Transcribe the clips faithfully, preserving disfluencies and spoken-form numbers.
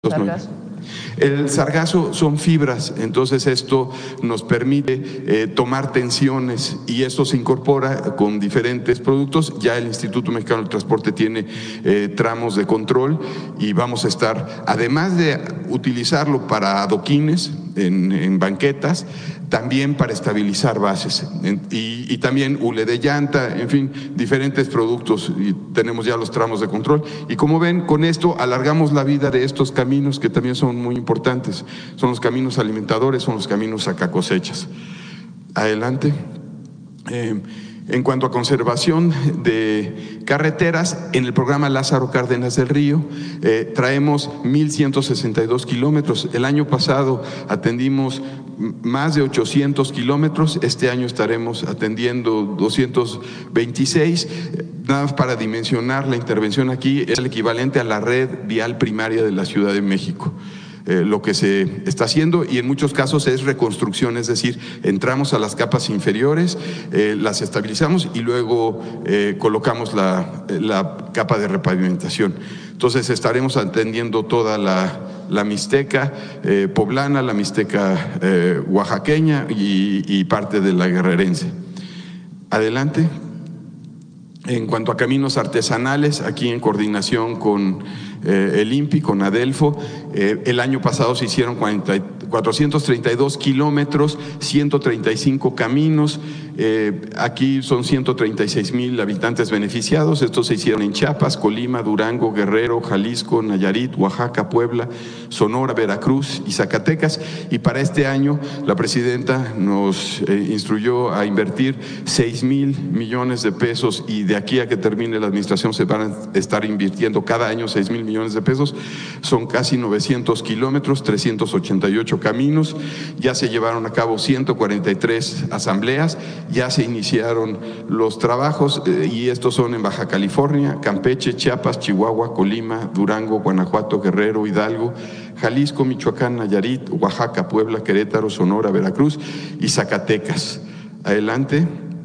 Sargazo. El sargazo son fibras, entonces esto nos permite eh, tomar tensiones y esto se incorpora con diferentes productos. Ya el Instituto Mexicano del Transporte tiene eh, tramos de control y vamos a estar, además de utilizarlo para adoquines en, en banquetas, también para estabilizar bases y, y también hule de llanta, en fin, diferentes productos, y tenemos ya los tramos de control. Y como ven, con esto alargamos la vida de estos caminos que también son muy importantes. Son los caminos alimentadores, son los caminos sacacosechas. Adelante. Eh, En cuanto a conservación de carreteras, en el programa Lázaro Cárdenas del Río eh, traemos mil ciento sesenta y dos kilómetros. El año pasado atendimos más de ochocientos kilómetros, este año estaremos atendiendo doscientos veintiséis. Nada más para dimensionar la intervención aquí, es el equivalente a la red vial primaria de la Ciudad de México. Eh, lo que se está haciendo, y en muchos casos es reconstrucción, es decir, entramos a las capas inferiores, eh, las estabilizamos y luego eh, colocamos la, la capa de repavimentación. Entonces estaremos atendiendo toda la, la Mixteca eh, poblana, la Mixteca eh, oaxaqueña y, y parte de la guerrerense. Adelante. En cuanto a caminos artesanales, aquí en coordinación con eh, el I N P I, con Adelfo, eh, el año pasado se hicieron cuatrocientos treinta y dos kilómetros, ciento treinta y cinco caminos, eh, aquí son ciento treinta y seis mil habitantes beneficiados. Estos se hicieron en Chiapas, Colima, Durango, Guerrero, Jalisco, Nayarit, Oaxaca, Puebla, Sonora, Veracruz y Zacatecas. Y para este año la presidenta nos eh, instruyó a invertir seis mil millones de pesos, y de aquí a que termine la administración se van a estar invirtiendo cada año seis mil millones de pesos. Son casi novecientos kilómetros, trescientos ochenta y ocho caminos. Ya se llevaron a cabo ciento cuarenta y tres asambleas, ya se iniciaron los trabajos eh, y estos son en Baja California, Campeche, Chiapas, Chihuahua, Colima, Durango, Guanajuato, Guerrero, Hidalgo, Jalisco, Michoacán, Nayarit, Oaxaca, Puebla, Querétaro, Sonora, Veracruz y Zacatecas. Adelante.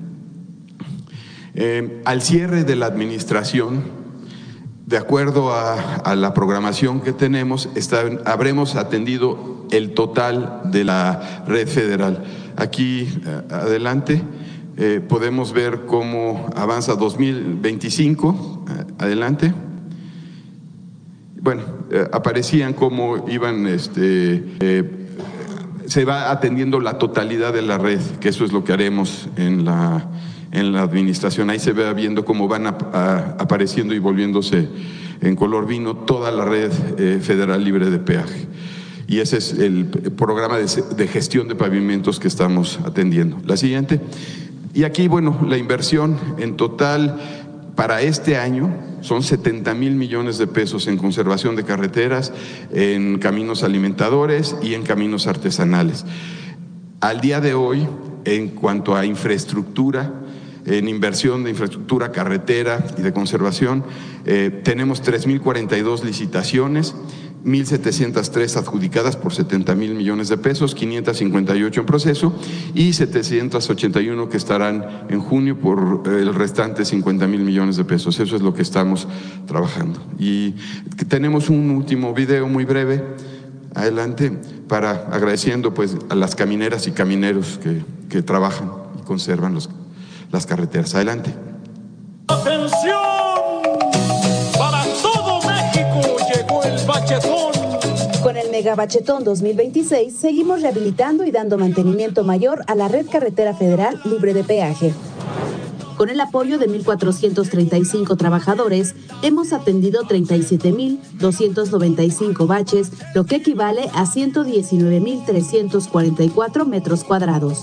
Eh, al cierre de la administración, de acuerdo a, a la programación que tenemos, está, habremos atendido el total de la red federal. Aquí, adelante, eh, podemos ver cómo avanza dos mil veinticinco. Adelante. Bueno, eh, aparecían cómo iban, este, eh, se va atendiendo la totalidad de la red, que eso es lo que haremos en la en la administración. Ahí se ve viendo cómo van a, a, apareciendo y volviéndose en color vino toda la red eh, federal libre de peaje. Y ese es el programa de, de gestión de pavimentos que estamos atendiendo. La siguiente. Y aquí, bueno, la inversión en total para este año son setenta mil millones de pesos en conservación de carreteras, en caminos alimentadores y en caminos artesanales. Al día de hoy, en cuanto a infraestructura, en inversión de infraestructura carretera y de conservación, eh, tenemos tres mil cuarenta y dos licitaciones, mil setecientas tres adjudicadas por setenta mil millones de pesos, quinientas cincuenta y ocho en proceso y setecientas ochenta y uno que estarán en junio por el restante cincuenta mil millones de pesos. Eso es lo que estamos trabajando. Y tenemos un último video muy breve, adelante, para agradeciendo pues a las camineras y camineros que, que trabajan y conservan los las carreteras. Adelante. ¡Atención! Para todo México llegó el bachetón. Con el Mega Bachetón dos mil veintiséis seguimos rehabilitando y dando mantenimiento mayor a la red carretera federal libre de peaje. Con el apoyo de mil cuatrocientos treinta y cinco trabajadores, hemos atendido treinta y siete mil doscientos noventa y cinco baches, lo que equivale a ciento diecinueve mil trescientos cuarenta y cuatro metros cuadrados.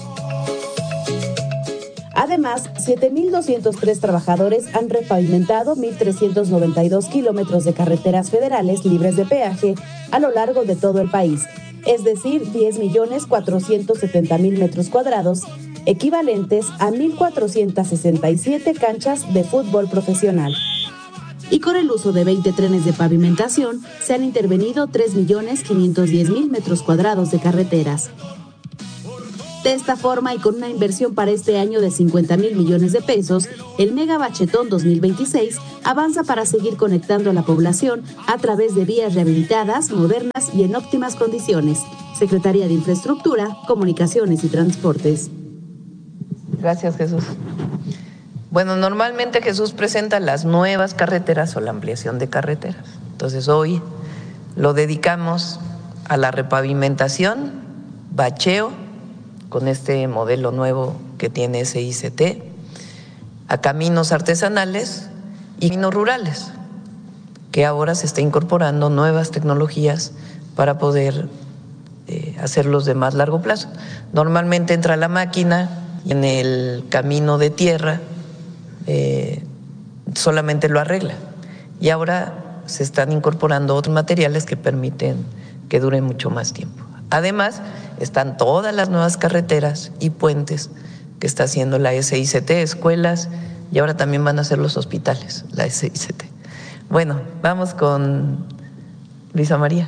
Además, siete mil doscientos tres trabajadores han repavimentado mil trescientos noventa y dos kilómetros de carreteras federales libres de peaje a lo largo de todo el país, es decir, diez millones cuatrocientos setenta mil metros cuadrados, equivalentes a mil cuatrocientos sesenta y siete canchas de fútbol profesional. Y con el uso de veinte trenes de pavimentación, se han intervenido tres millones quinientos diez mil metros cuadrados de carreteras. De esta forma y con una inversión para este año de cincuenta mil millones de pesos, el Mega Bachetón dos mil veintiséis avanza para seguir conectando a la población a través de vías rehabilitadas, modernas y en óptimas condiciones. Secretaría de Infraestructura, Comunicaciones y Transportes. Gracias, Jesús. Bueno, normalmente Jesús presenta las nuevas carreteras o la ampliación de carreteras. Entonces hoy lo dedicamos a la repavimentación, bacheo, con este modelo nuevo que tiene S I C T, a caminos artesanales y caminos rurales, que ahora se está incorporando nuevas tecnologías para poder eh, hacerlos de más largo plazo. Normalmente entra la máquina y en el camino de tierra eh, solamente lo arregla, y ahora se están incorporando otros materiales que permiten que dure mucho más tiempo. Además, están todas las nuevas carreteras y puentes que está haciendo la S I C T, escuelas, y ahora también van a hacer los hospitales, la S I C T. Bueno, vamos con Luisa María.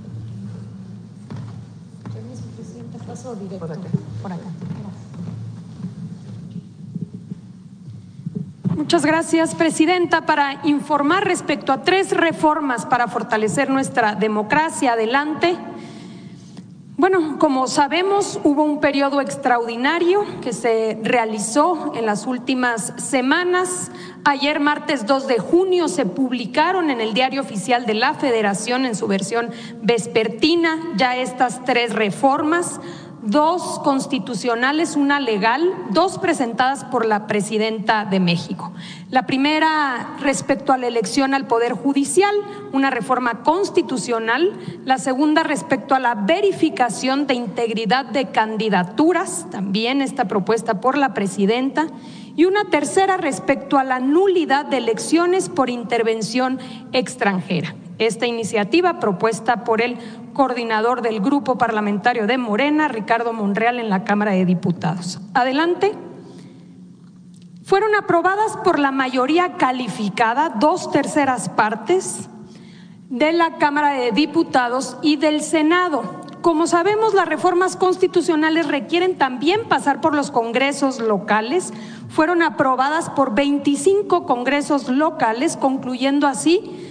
Por acá. Por acá. Muchas gracias, Presidenta. Para informar respecto a tres reformas para fortalecer nuestra democracia. Adelante. Bueno, como sabemos, hubo un periodo extraordinario que se realizó en las últimas semanas. Ayer, martes dos de junio, se publicaron en el Diario Oficial de la Federación, en su versión vespertina, ya estas tres reformas. Dos constitucionales, una legal, dos presentadas por la Presidenta de México. La primera respecto a la elección al Poder Judicial, una reforma constitucional. La segunda respecto a la verificación de integridad de candidaturas, también esta propuesta por la Presidenta. Y una tercera respecto a la nulidad de elecciones por intervención extranjera. Esta iniciativa, propuesta por el coordinador del Grupo Parlamentario de Morena, Ricardo Monreal, en la Cámara de Diputados. Adelante. Fueron aprobadas por la mayoría calificada, dos terceras partes, de la Cámara de Diputados y del Senado. Como sabemos, las reformas constitucionales requieren también pasar por los congresos locales. Fueron aprobadas por veinticinco congresos locales, concluyendo así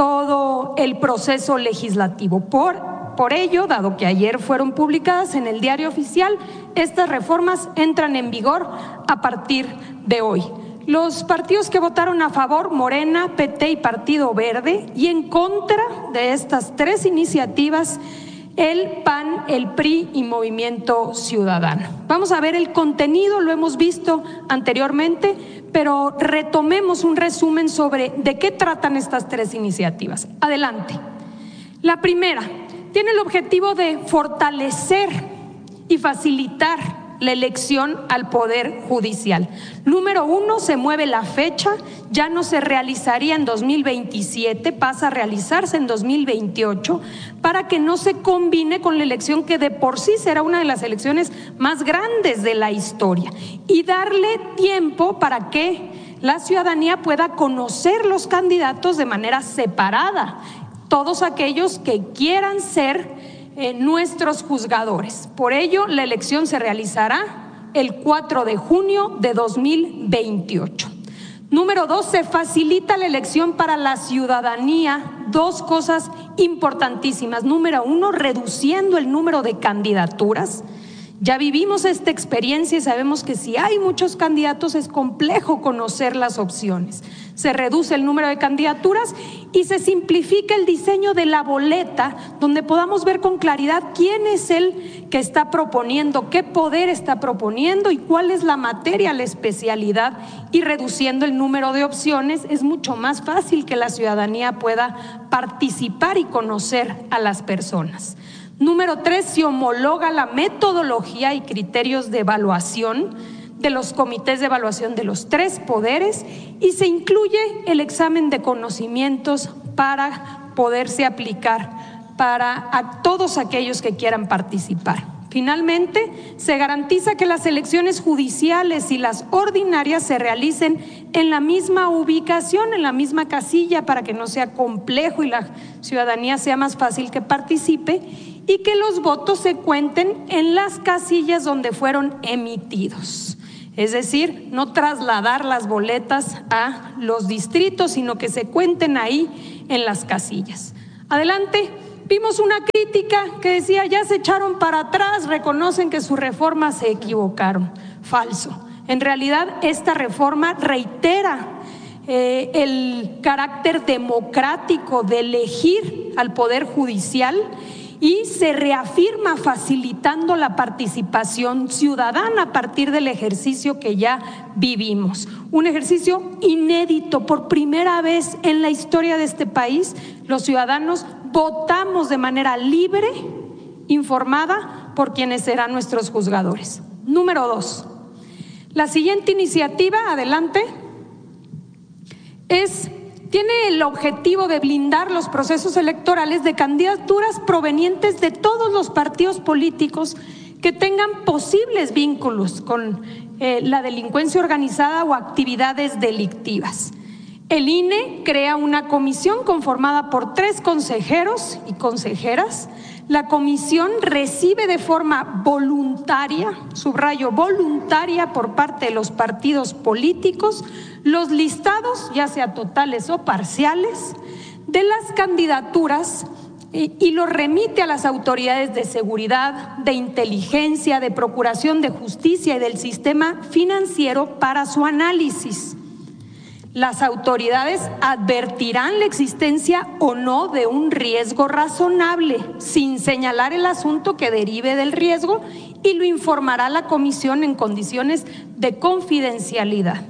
todo el proceso legislativo. Por, por ello, dado que ayer fueron publicadas en el Diario Oficial, estas reformas entran en vigor a partir de hoy. Los partidos que votaron a favor, Morena, P T y Partido Verde, y en contra de estas tres iniciativas, el P A N, el P R I y Movimiento Ciudadano. Vamos a ver el contenido, lo hemos visto anteriormente, pero retomemos un resumen sobre de qué tratan estas tres iniciativas. Adelante. La primera tiene el objetivo de fortalecer y facilitar la elección al Poder Judicial. Número uno, se mueve la fecha, ya no se realizaría en dos mil veintisiete, pasa a realizarse en dos mil veintiocho, para que no se combine con la elección que de por sí será una de las elecciones más grandes de la historia, y darle tiempo para que la ciudadanía pueda conocer los candidatos de manera separada, todos aquellos que quieran ser Eh, nuestros juzgadores. Por ello, la elección se realizará el cuatro de junio de dos mil veintiocho. Número dos, se facilita la elección para la ciudadanía. Dos cosas importantísimas. Número uno, reduciendo el número de candidaturas. Ya vivimos esta experiencia y sabemos que si hay muchos candidatos es complejo conocer las opciones. Se reduce el número de candidaturas y se simplifica el diseño de la boleta, donde podamos ver con claridad quién es el que está proponiendo, qué poder está proponiendo y cuál es la materia, la especialidad. Y reduciendo el número de opciones es mucho más fácil que la ciudadanía pueda participar y conocer a las personas. Número tres, se homologa la metodología y criterios de evaluación de los comités de evaluación de los tres poderes y se incluye el examen de conocimientos para poderse aplicar para a todos aquellos que quieran participar. Finalmente, se garantiza que las elecciones judiciales y las ordinarias se realicen en la misma ubicación, en la misma casilla, para que no sea complejo y la ciudadanía sea más fácil que participe, y que los votos se cuenten en las casillas donde fueron emitidos. Es decir, no trasladar las boletas a los distritos, sino que se cuenten ahí en las casillas. Adelante. Vimos una crítica que decía, ya se echaron para atrás, reconocen que su reforma se equivocaron. Falso. En realidad, esta reforma reitera eh, el carácter democrático de elegir al Poder Judicial y se reafirma facilitando la participación ciudadana a partir del ejercicio que ya vivimos. Un ejercicio inédito, por primera vez en la historia de este país, los ciudadanos votamos de manera libre, informada por quienes serán nuestros juzgadores. Número dos, la siguiente iniciativa, adelante, es, tiene el objetivo de blindar los procesos electorales de candidaturas provenientes de todos los partidos políticos que tengan posibles vínculos con eh, la delincuencia organizada o actividades delictivas. El I N E crea una comisión conformada por tres consejeros y consejeras. La comisión recibe de forma voluntaria, subrayo voluntaria, por parte de los partidos políticos, los listados, ya sea totales o parciales, de las candidaturas y los remite a las autoridades de seguridad, de inteligencia, de procuración de justicia y del sistema financiero para su análisis. Las autoridades advertirán la existencia o no de un riesgo razonable, sin señalar el asunto que derive del riesgo, y lo informará la comisión en condiciones de confidencialidad.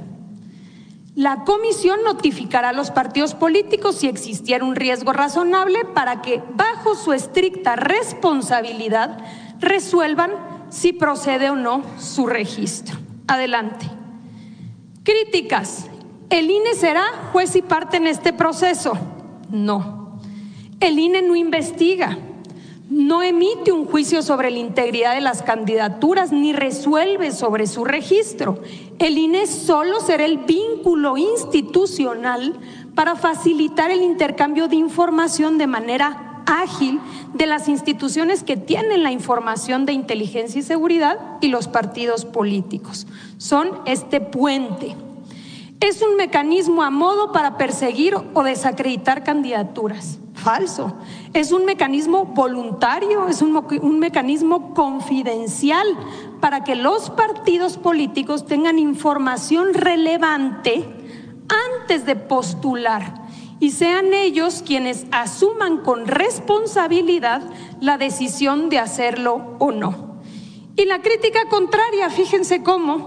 La comisión notificará a los partidos políticos si existiera un riesgo razonable para que, bajo su estricta responsabilidad, resuelvan si procede o no su registro. Adelante. Críticas. ¿El I N E será juez y parte en este proceso? No. El I N E no investiga, no emite un juicio sobre la integridad de las candidaturas ni resuelve sobre su registro. El I N E solo será el vínculo institucional para facilitar el intercambio de información de manera ágil de las instituciones que tienen la información de inteligencia y seguridad y los partidos políticos. Son este puente. Es un mecanismo a modo para perseguir o desacreditar candidaturas. Falso. Es un mecanismo voluntario, es un, un mecanismo confidencial para que los partidos políticos tengan información relevante antes de postular y sean ellos quienes asuman con responsabilidad la decisión de hacerlo o no. Y la crítica contraria, fíjense cómo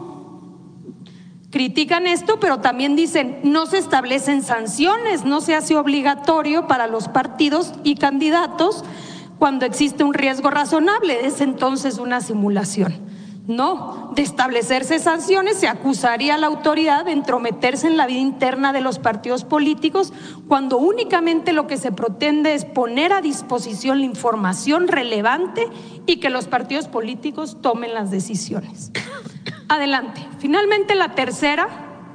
critican esto, pero también dicen, no se establecen sanciones, no se hace obligatorio para los partidos y candidatos cuando existe un riesgo razonable, es entonces una simulación. No, de establecerse sanciones se acusaría a la autoridad de entrometerse en la vida interna de los partidos políticos cuando únicamente lo que se pretende es poner a disposición la información relevante y que los partidos políticos tomen las decisiones. Adelante. Finalmente, la tercera,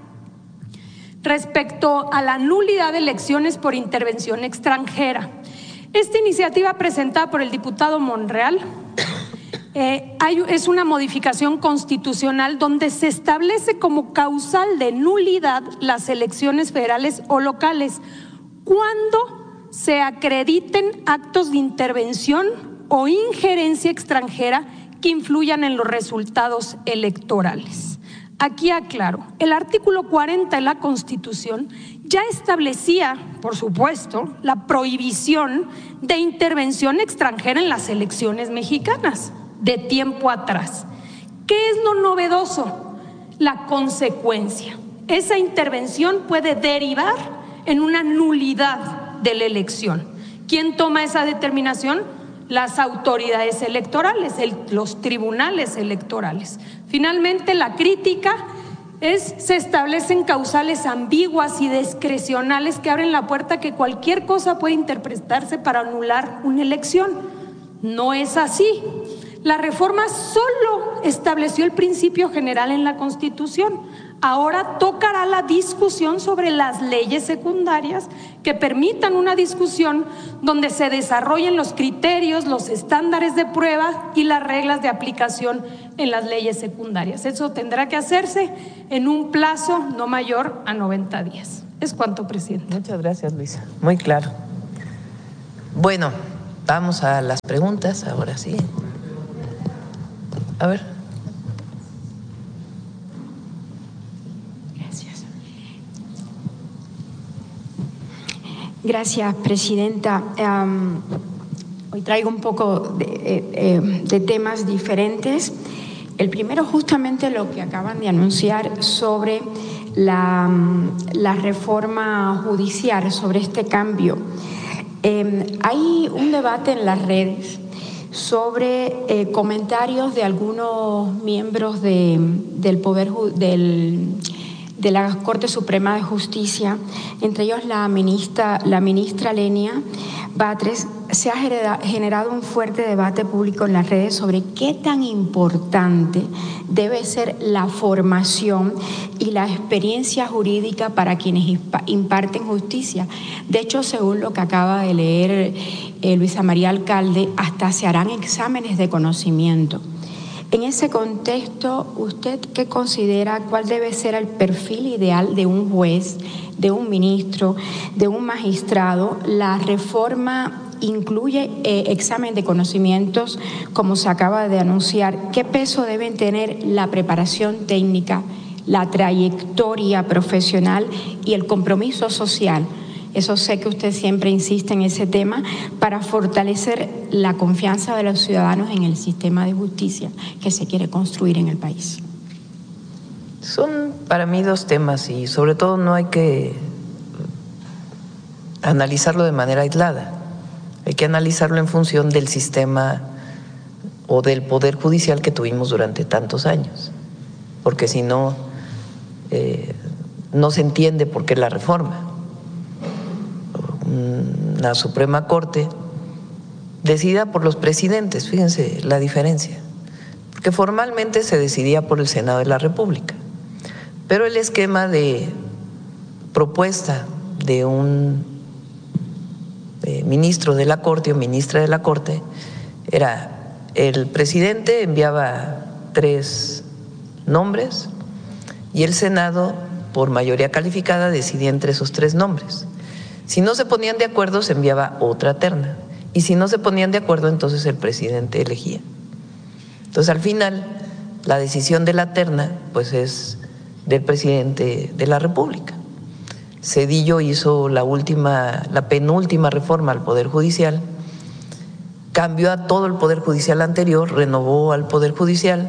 respecto a la nulidad de elecciones por intervención extranjera. Esta iniciativa presentada por el diputado Monreal eh, hay, es una modificación constitucional donde se establece como causal de nulidad las elecciones federales o locales cuando se acrediten actos de intervención o injerencia extranjera que influyan en los resultados electorales. Aquí aclaro, el artículo cuarenta de la Constitución ya establecía, por supuesto, la prohibición de intervención extranjera en las elecciones mexicanas de tiempo atrás. ¿Qué es lo novedoso? La consecuencia. Esa intervención puede derivar en una nulidad de la elección. ¿Quién toma esa determinación? Las autoridades electorales, el, los tribunales electorales. Finalmente, la crítica es, se establecen causales ambiguas y discrecionales que abren la puerta a que cualquier cosa puede interpretarse para anular una elección. No es así. La reforma solo estableció el principio general en la Constitución. Ahora tocará la discusión sobre las leyes secundarias que permitan una discusión donde se desarrollen los criterios, los estándares de prueba y las reglas de aplicación en las leyes secundarias. Eso tendrá que hacerse en un plazo no mayor a noventa días. Es cuanto, presidente. Muchas gracias, Luisa. Muy claro. Bueno, vamos a las preguntas ahora sí. A ver. Gracias, presidenta. Um, hoy traigo un poco de, eh, de temas diferentes. El primero, justamente lo que acaban de anunciar sobre la, la reforma judicial, sobre este cambio. Eh, hay un debate en las redes sobre eh, comentarios de algunos miembros de, del Poder del de la Corte Suprema de Justicia, entre ellos la ministra, la ministra Lenia Batres. Se ha generado un fuerte debate público en las redes sobre qué tan importante debe ser la formación y la experiencia jurídica para quienes imparten justicia. De hecho, según lo que acaba de leer eh, Luisa María Alcalde, hasta se harán exámenes de conocimiento. En ese contexto, ¿usted qué considera cuál debe ser el perfil ideal de un juez, de un ministro, de un magistrado? La reforma incluye eh, examen de conocimientos, como se acaba de anunciar. ¿Qué peso deben tener la preparación técnica, la trayectoria profesional y el compromiso social? Eso sé que usted siempre insiste en ese tema, para fortalecer la confianza de los ciudadanos en el sistema de justicia que se quiere construir en el país. Son para mí dos temas y sobre todo no hay que analizarlo de manera aislada. Hay que analizarlo en función del sistema o del poder judicial que tuvimos durante tantos años, porque si no, eh, no se entiende por qué la reforma. La Suprema Corte decidida por los presidentes, fíjense la diferencia, porque formalmente se decidía por el Senado de la República, pero el esquema de propuesta de un eh, ministro de la Corte o ministra de la Corte era: el presidente enviaba tres nombres y el Senado, por mayoría calificada, decidía entre esos tres nombres. Si no se ponían de acuerdo, se enviaba otra terna. Y si no se ponían de acuerdo, entonces el presidente elegía. Entonces, al final, la decisión de la terna, pues, es del presidente de la República. Zedillo hizo la última, la penúltima reforma al Poder Judicial, cambió a todo el Poder Judicial anterior, renovó al Poder Judicial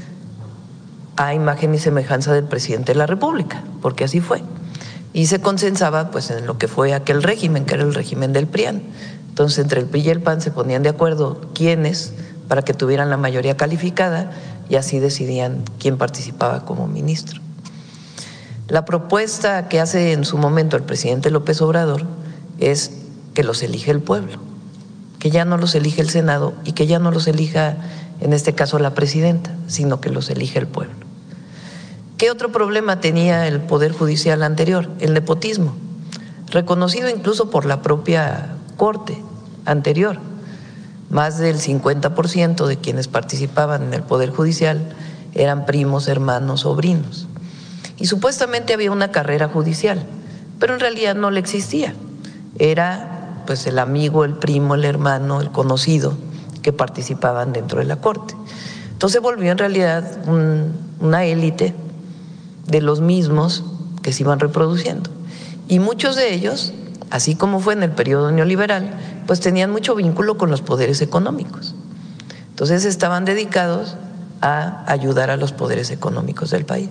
a imagen y semejanza del presidente de la República, porque así fue. Y se consensaba pues en lo que fue aquel régimen, que era el régimen del P R I A N. Entonces, entre el P R I y el P A N se ponían de acuerdo quiénes, para que tuvieran la mayoría calificada, y así decidían quién participaba como ministro. La propuesta que hace en su momento el presidente López Obrador es que los elige el pueblo, que ya no los elige el Senado y que ya no los elija, en este caso, la presidenta, sino que los elige el pueblo. ¿Qué otro problema tenía el Poder Judicial anterior? El nepotismo, reconocido incluso por la propia Corte anterior. Más del cincuenta por ciento de quienes participaban en el Poder Judicial eran primos, hermanos, sobrinos. Y supuestamente había una carrera judicial, pero en realidad no le existía. Era pues el amigo, el primo, el hermano, el conocido que participaban dentro de la Corte. Entonces volvió en realidad un, una élite de los mismos que se iban reproduciendo. Y muchos de ellos, así como fue en el periodo neoliberal, pues tenían mucho vínculo con los poderes económicos. Entonces estaban dedicados a ayudar a los poderes económicos del país.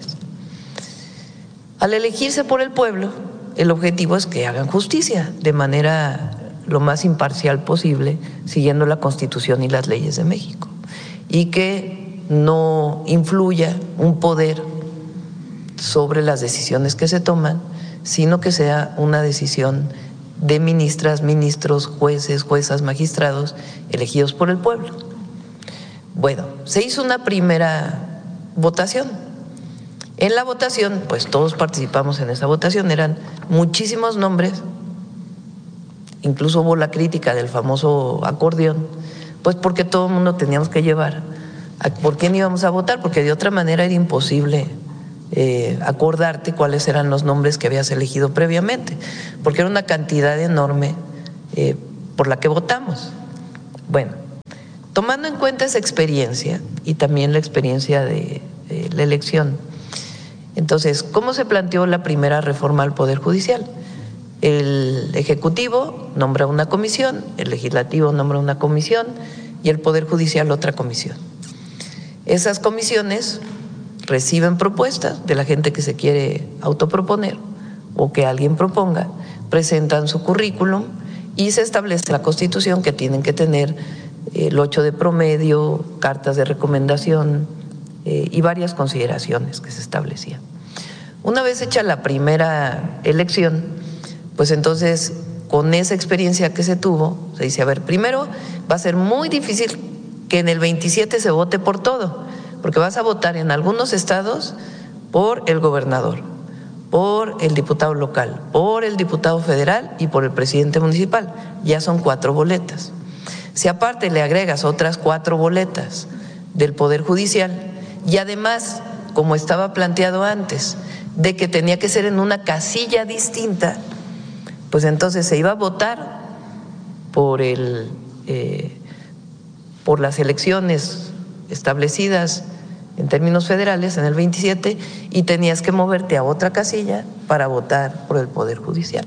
Al elegirse por el pueblo, el objetivo es que hagan justicia de manera lo más imparcial posible, siguiendo la Constitución y las leyes de México, y que no influya un poder sobre las decisiones que se toman, sino que sea una decisión de ministras, ministros, jueces, juezas, magistrados elegidos por el pueblo. Bueno, se hizo una primera votación. En la votación, pues todos participamos en esa votación, eran muchísimos nombres, incluso hubo la crítica del famoso acordeón, pues porque todo el mundo teníamos que llevar. ¿Por quién íbamos a votar? Porque de otra manera era imposible eh, acordarte cuáles eran los nombres que habías elegido previamente, porque era una cantidad enorme eh, por la que votamos. Bueno, tomando en cuenta esa experiencia y también la experiencia de, de la elección, entonces, ¿cómo se planteó la primera reforma al Poder Judicial? El Ejecutivo nombra una comisión, el Legislativo nombra una comisión y el Poder Judicial otra comisión. Esas comisiones reciben propuestas de la gente que se quiere autoproponer o que alguien proponga, presentan su currículum y se establece la Constitución que tienen que tener el ocho de promedio, cartas de recomendación eh, y varias consideraciones que se establecían. Una vez hecha la primera elección, pues entonces con esa experiencia que se tuvo, se dice, a ver, primero va a ser muy difícil que en el veintisiete se vote por todo, porque vas a votar en algunos estados por el gobernador, por el diputado local, por el diputado federal y por el presidente municipal. Ya son cuatro boletas. Si aparte le agregas otras cuatro boletas del Poder Judicial y además, como estaba planteado antes, de que tenía que ser en una casilla distinta, pues entonces se iba a votar por el eh, por las elecciones establecidas en términos federales en el veintisiete y tenías que moverte a otra casilla para votar por el Poder Judicial.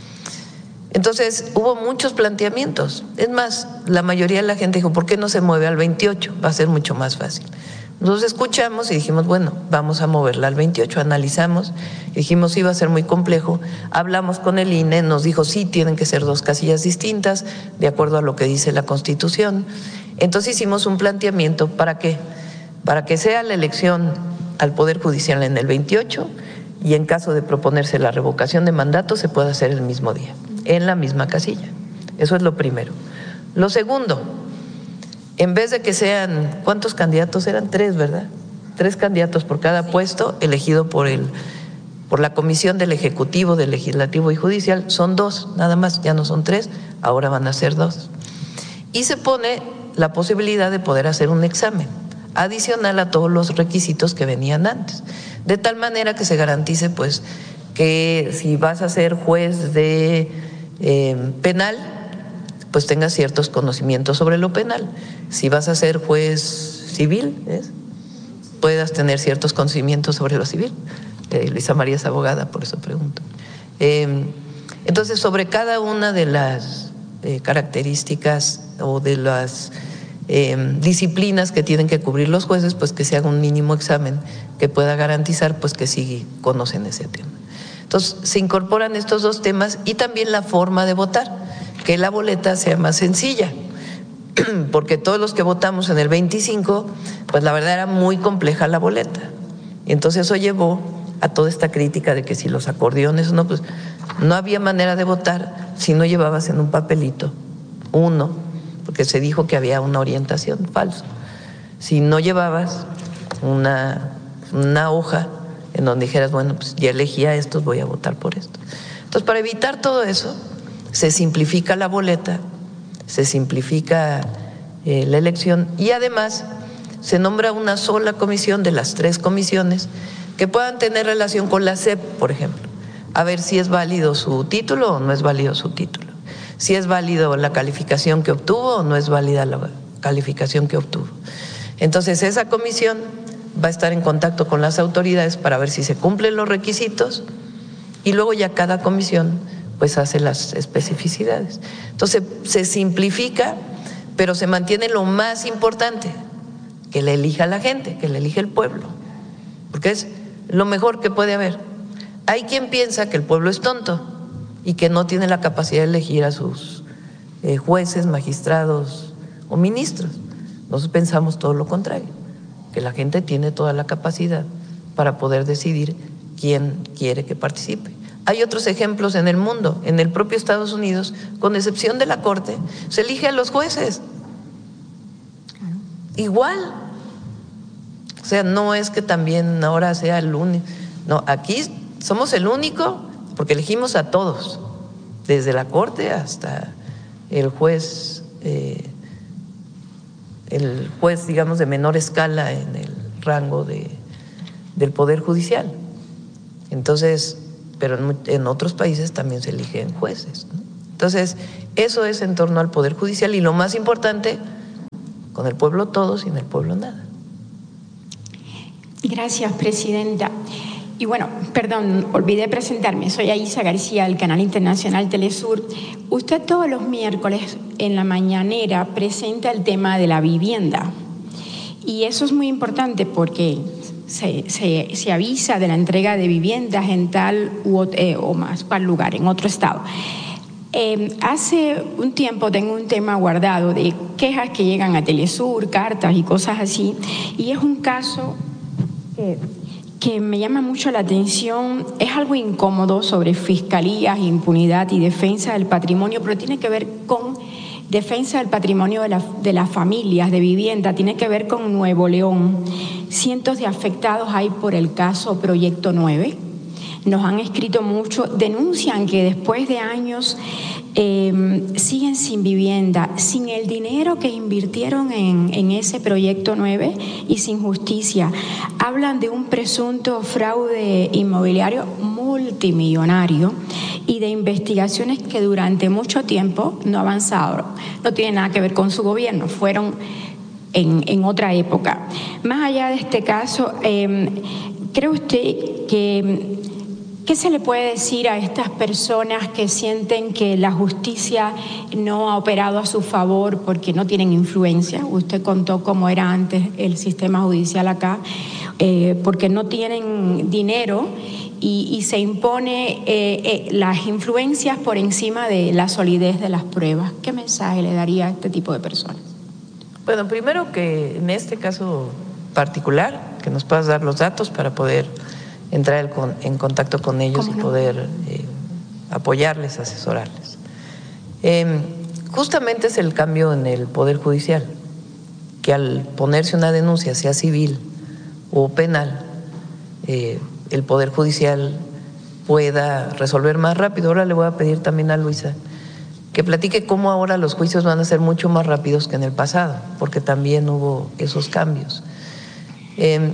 Entonces hubo muchos planteamientos. Es más, la mayoría de la gente dijo, ¿por qué no se mueve al veintiocho? Va a ser mucho más fácil. Nosotros escuchamos y dijimos, bueno, vamos a moverla al veintiocho, analizamos, dijimos iba a ser muy complejo, hablamos con el I N E, nos dijo sí, tienen que ser dos casillas distintas, de acuerdo a lo que dice la Constitución. Entonces hicimos un planteamiento, ¿para qué? Para que sea la elección al Poder Judicial en el veintiocho y en caso de proponerse la revocación de mandato se pueda hacer el mismo día, en la misma casilla. Eso es lo primero. Lo segundo, en vez de que sean, ¿cuántos candidatos eran? Tres, ¿verdad? Tres candidatos por cada puesto elegido por el, por la comisión del Ejecutivo, del Legislativo y Judicial, son dos, nada más, ya no son tres, ahora van a ser dos. Y se pone la posibilidad de poder hacer un examen adicional a todos los requisitos que venían antes, de tal manera que se garantice pues que si vas a ser juez de eh, penal, pues tengas ciertos conocimientos sobre lo penal. Si vas a ser juez civil, ¿ves?, puedas tener ciertos conocimientos sobre lo civil. Eh, Luisa María es abogada, por eso pregunto. Eh, entonces, sobre cada una de las eh, características o de las eh, disciplinas que tienen que cubrir los jueces, pues que se haga un mínimo examen que pueda garantizar pues que sí conocen ese tema. Entonces, se incorporan estos dos temas y también la forma de votar, que la boleta sea más sencilla, porque todos los que votamos en el veinticinco, pues la verdad era muy compleja la boleta. Y entonces eso llevó a toda esta crítica de que si los acordeones no, pues no había manera de votar si no llevabas en un papelito uno, porque se dijo que había una orientación, falso. Si no llevabas una, una hoja en donde dijeras, bueno, pues ya elegí a estos, voy a votar por esto. Entonces, para evitar todo eso, se simplifica la boleta, se simplifica eh, la elección y además se nombra una sola comisión de las tres comisiones que puedan tener relación con la S E P, por ejemplo, a ver si es válido su título o no es válido su título, si es válido la calificación que obtuvo o no es válida la calificación que obtuvo. Entonces, esa comisión va a estar en contacto con las autoridades para ver si se cumplen los requisitos y luego ya cada comisión pues hace las especificidades. Entonces se simplifica, pero se mantiene lo más importante, que le elija la gente, que le elija el pueblo, porque es lo mejor que puede haber. Hay quien piensa que el pueblo es tonto y que no tiene la capacidad de elegir a sus eh, jueces, magistrados o ministros. Nosotros pensamos todo lo contrario, que la gente tiene toda la capacidad para poder decidir quién quiere que participe. Hay otros ejemplos en el mundo, en el propio Estados Unidos, con excepción de la Corte, se elige a los jueces. igual. O sea, no es que también ahora sea el único. No, aquí somos el único porque elegimos a todos, desde la Corte hasta el juez, eh, el juez, digamos, de menor escala en el rango de, del Poder Judicial. Entonces, pero en, en otros países también se eligen jueces, ¿no? Entonces, eso es en torno al Poder Judicial y lo más importante, con el pueblo todo, sin el pueblo nada. Gracias, presidenta. Y bueno, perdón, olvidé presentarme. Soy Aisa García, del Canal Internacional Telesur. Usted todos los miércoles en la mañanera presenta el tema de la vivienda. Y eso es muy importante porque se, se, se avisa de la entrega de viviendas en tal u, eh, o más cual lugar, en otro estado. Eh, hace un tiempo tengo un tema guardado de quejas que llegan a Telesur, cartas y cosas así. Y es un caso que... que me llama mucho la atención, es algo incómodo sobre fiscalías, impunidad y defensa del patrimonio, pero tiene que ver con defensa del patrimonio de, la, de las familias, de vivienda, tiene que ver con Nuevo León. Cientos de afectados hay por el caso Proyecto nueve. Nos han escrito mucho, denuncian que después de años eh, siguen sin vivienda, sin el dinero que invirtieron en, en ese Proyecto nueve y sin justicia. Hablan de un presunto fraude inmobiliario multimillonario y de investigaciones que durante mucho tiempo no avanzaron. No tiene nada que ver con su gobierno, fueron en, en otra época. Más allá de este caso, eh, ¿cree usted que... ¿qué se le puede decir a estas personas que sienten que la justicia no ha operado a su favor porque no tienen influencia? Usted contó cómo era antes el sistema judicial acá, eh, porque no tienen dinero y, y se impone eh, eh, las influencias por encima de la solidez de las pruebas. ¿Qué mensaje le daría a este tipo de personas? Bueno, primero que en este caso particular, que nos puedas dar los datos para poder entrar en contacto con ellos y poder eh, apoyarles, asesorarles. Eh, justamente es el cambio en el Poder Judicial, que al ponerse una denuncia, sea civil o penal, eh, el Poder Judicial pueda resolver más rápido. Ahora le voy a pedir también a Luisa que platique cómo ahora los juicios van a ser mucho más rápidos que en el pasado, porque también hubo esos cambios. Eh,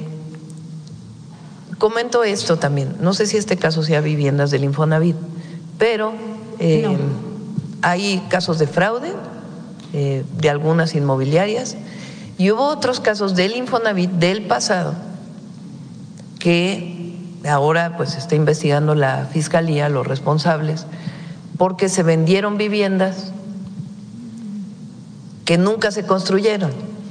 Comento esto también, no sé si este caso sea viviendas del Infonavit, pero eh, no. Hay casos de fraude eh, de algunas inmobiliarias y hubo otros casos del Infonavit del pasado que ahora pues está investigando la Fiscalía, los responsables, porque se vendieron viviendas que nunca se construyeron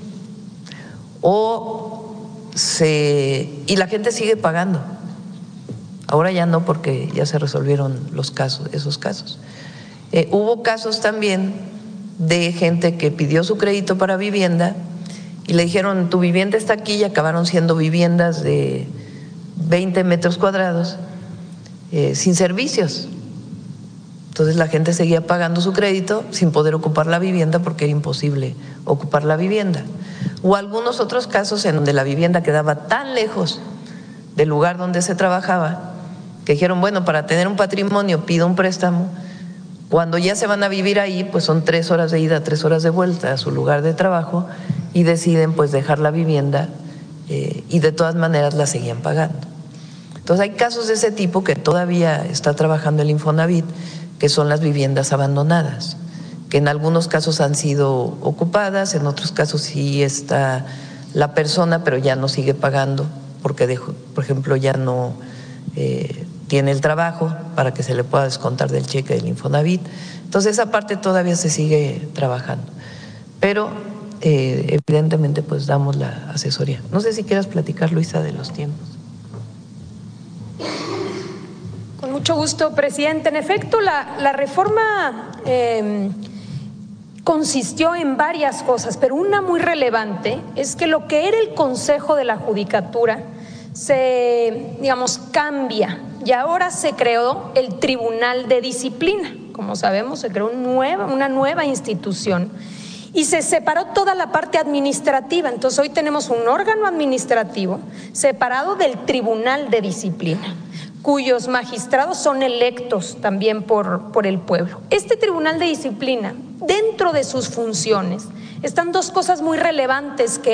o Se, y la gente sigue pagando. Ahora ya no, porque ya se resolvieron los casos, esos casos. Eh, hubo casos también de gente que pidió su crédito para vivienda y le dijeron, tu vivienda está aquí, y acabaron siendo viviendas de veinte metros cuadrados eh, sin servicios. Entonces la gente seguía pagando su crédito sin poder ocupar la vivienda porque era imposible ocupar la vivienda. O algunos otros casos en donde la vivienda quedaba tan lejos del lugar donde se trabajaba que dijeron, bueno, para tener un patrimonio pido un préstamo. Cuando ya se van a vivir ahí, pues son tres horas de ida, tres horas de vuelta a su lugar de trabajo y deciden pues dejar la vivienda eh, y de todas maneras la seguían pagando. Entonces hay casos de ese tipo que todavía está trabajando el Infonavit, que son las viviendas abandonadas, que en algunos casos han sido ocupadas, en otros casos sí está la persona, pero ya no sigue pagando porque, dejó, por ejemplo, ya no eh, tiene el trabajo para que se le pueda descontar del cheque del Infonavit. Entonces esa parte todavía se sigue trabajando, pero eh, evidentemente pues damos la asesoría. No sé si quieras platicar, Luisa, de los tiempos. Con mucho gusto, presidente. En efecto, la, la reforma eh, consistió en varias cosas, pero una muy relevante es que lo que era el Consejo de la Judicatura se, digamos, cambia y ahora se creó el Tribunal de Disciplina. Como sabemos, se creó una nueva, una nueva institución y se separó toda la parte administrativa. Entonces hoy tenemos un órgano administrativo separado del Tribunal de Disciplina, cuyos magistrados son electos también por, por el pueblo. Este Tribunal de Disciplina, dentro de sus funciones, están dos cosas muy relevantes que